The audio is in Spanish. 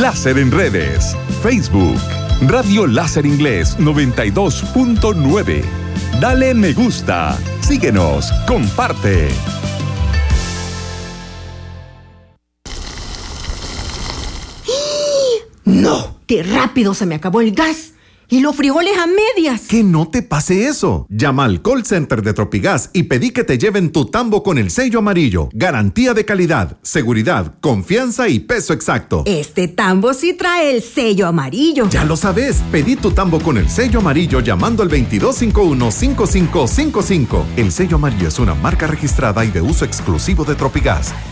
Láser en redes. Facebook, Radio Láser Inglés 92.9. Dale me gusta. Síguenos. Comparte. ¡No! ¡Qué rápido se me acabó el gas! ¡Y los frijoles a medias! Que no te pase eso. Llama al call center de Tropigas y pedí que te lleven tu tambo con el sello amarillo. Garantía de calidad, seguridad, confianza y peso exacto. Este tambo sí trae el sello amarillo. Ya lo sabes. Pedí tu tambo con el sello amarillo llamando al 2251-5555. El sello amarillo es una marca registrada y de uso exclusivo de Tropigas.